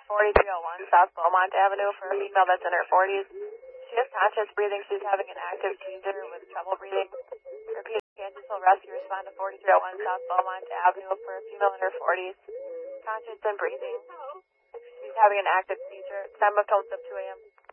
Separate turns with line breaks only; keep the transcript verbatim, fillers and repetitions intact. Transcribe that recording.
forty-three oh one South Beaumont Avenue for a female that's in her forties. She has conscious breathing. She's having an active seizure with trouble breathing. Repeat, Kansas will rescue respond to forty-three oh one South Beaumont Avenue for a female in her forties. Conscious and breathing. She's having an active seizure. Time of tones of two a.m.